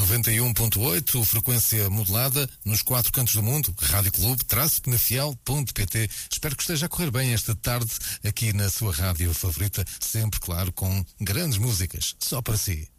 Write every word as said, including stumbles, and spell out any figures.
noventa e um ponto oito, frequência modulada nos quatro cantos do mundo. Rádio Clube, traço penafiel ponto pt. Espero que esteja a correr bem esta tarde aqui na sua rádio favorita, sempre, claro, com grandes músicas, só para si.